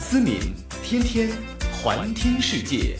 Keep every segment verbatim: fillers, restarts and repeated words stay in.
思敏，天天环听世界。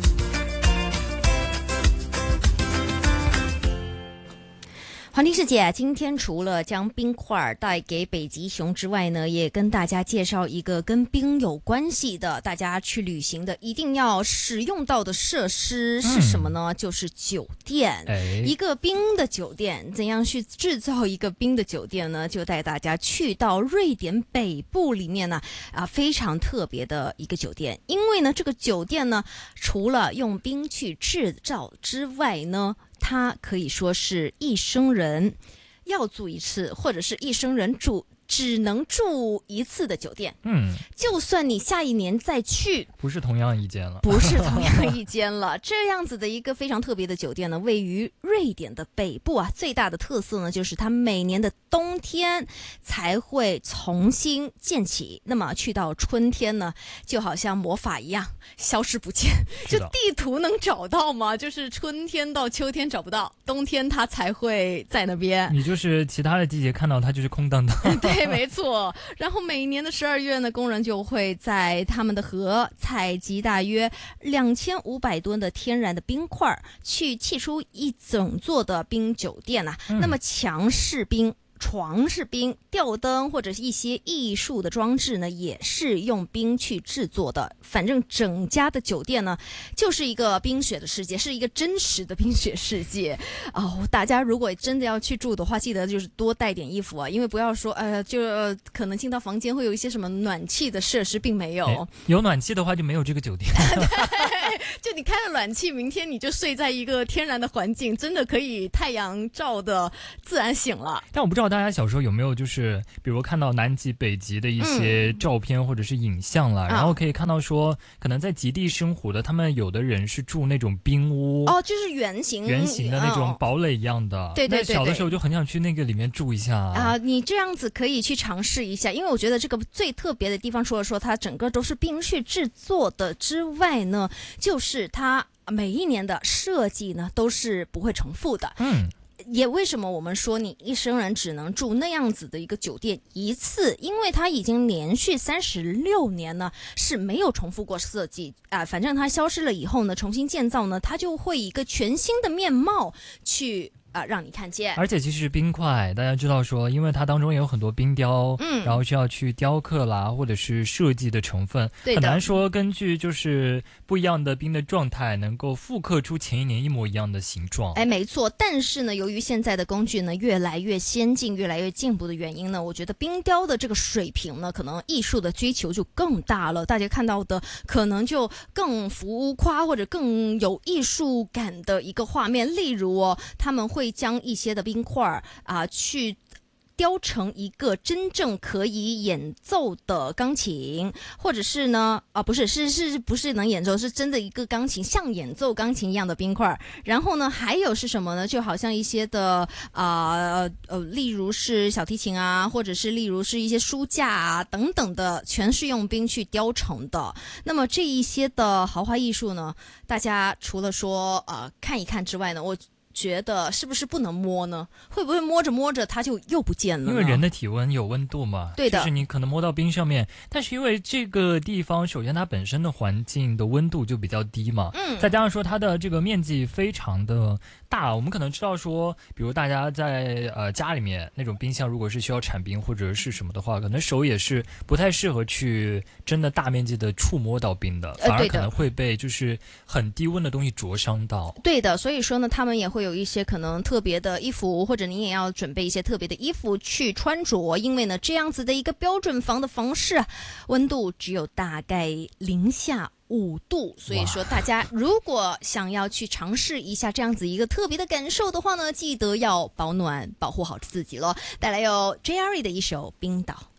环听世界，今天除了将冰块带给北极熊之外呢，也跟大家介绍一个跟冰有关系的，大家去旅行的一定要使用到的设施是什么呢？嗯、就是酒店、哎。一个冰的酒店，怎样去制造一个冰的酒店呢？就带大家去到瑞典北部里面呢，啊，非常特别的一个酒店。因为呢，这个酒店呢，除了用冰去制造之外呢，它可以说是一生人要住一次，或者是一生人住只能住一次的酒店。嗯，就算你下一年再去， 不是同样一间了， 不是同样一间了。这样子的一个非常特别的酒店呢，位于瑞典的北部啊。最大的特色呢，就是它每年的冬天才会重新建起。那么去到春天呢，就好像魔法一样消失不见。就地图能找到吗？就是春天到秋天找不到，冬天它才会在那边。 你就是其他的季节看到它就是空荡荡。 对。没错，然后每年的十二月呢，工人就会在他们的河采集大约两千五百吨的天然的冰块，去砌出一整座的冰酒店啊。嗯、那么墙是冰，床是冰，吊灯或者是一些艺术的装置呢，也是用冰去制作的。反正整家的酒店呢，就是一个冰雪的世界，是一个真实的冰雪世界哦。大家如果真的要去住的话，记得就是多带点衣服啊，因为不要说呃，就、呃、可能进到房间会有一些什么暖气的设施，并没有。 有暖气的话就没有这个酒店。 对，就你开了暖气，明天你就睡在一个天然的环境，真的可以太阳照的自然醒了。 但我不知道大家小时候有没有就是比如看到南极北极的一些照片或者是影像啦、嗯、然后可以看到说可能在极地生活的他们有的人是住那种冰屋哦，就是圆形圆形的那种堡垒一样的、哦、 对对 对, 对， 小的时候就很想去那个里面住一下啊、 呃、你这样子可以去尝试一下，因为我觉得这个最特别的地方除了说它整个都是冰去制作的之外呢，就是它每一年的设计呢都是不会重复的。嗯，也为什么我们说你一生人只能住那样子的一个酒店一次，因为它已经连续三十六年呢是没有重复过设计啊、呃，反正它消失了以后呢，重新建造呢，它就会以一个全新的面貌去啊、呃，让你看见。 而且其实冰块大家知道说，因为它当中也有很多冰雕，嗯，然后需要去雕刻啦或者是设计的成分，很难说根据就是不一样的冰的状态能够复刻出前一年一模一样的形状。 哎，没错。但是呢，由于现在的工具呢越来越先进越来越进步的原因呢，我觉得冰雕的这个水平呢，可能艺术的追求就更大了，大家看到的可能就更浮夸或者更有艺术感的一个画面。例如哦，他们会会将一些的冰块啊、呃、去雕成一个真正可以演奏的钢琴，或者是呢啊不是是是不是能演奏，是真的一个钢琴，像演奏钢琴一样的冰块。然后呢，还有是什么呢？就好像一些的啊 呃, 呃，例如是小提琴啊，或者是例如是一些书架啊等等的，全是用冰去雕成的。那么这一些的豪华艺术呢，大家除了说呃看一看之外呢，我觉得是不是不能摸呢？会不会摸着摸着它就又不见了呢？ 因为人的体温有温度嘛， 对的， 就是你可能摸到冰上面，但是因为这个地方首先它本身的环境的温度就比较低嘛，嗯，再加上说它的这个面积非常的大，我们可能知道说，比如大家在呃家里面那种冰箱，如果是需要铲冰或者是什么的话，可能手也是不太适合去真的大面积的触摸到冰的，反而可能会被就是很低温的东西灼伤到。 对的，所以说呢，他们也会有一些可能特别的衣服，或者你也要准备一些特别的衣服去穿着，因为呢这样子的一个标准房的房市温度只有大概零下五度，所以说大家如果想要去尝试一下这样子一个特别的感受的话呢，记得要保暖保护好自己咯。带来有 J R E 的一首冰岛。